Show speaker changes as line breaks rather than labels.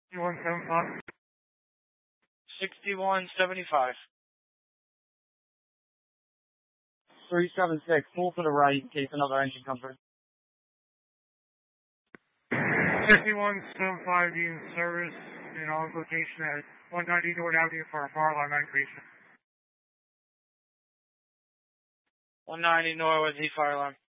6175.
6175.
376, pull to the right in case another engine comes in.
6175 in service and on location at 190 North Avenue for a fire alarm activation.
190 North with the fire alarm.